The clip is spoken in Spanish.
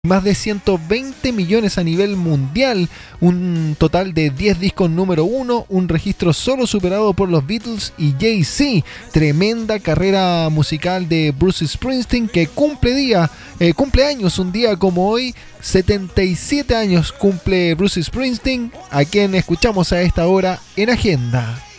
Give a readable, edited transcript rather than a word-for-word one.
más de 120 millones a nivel mundial, un total de 10 discos número 1, un registro solo superado por los Beatles y Jay-Z. Tremenda carrera musical de Bruce Springsteen, que cumple años un día como hoy. 77 años cumple Bruce Springsteen, a quien escuchamos a esta hora en Agenda.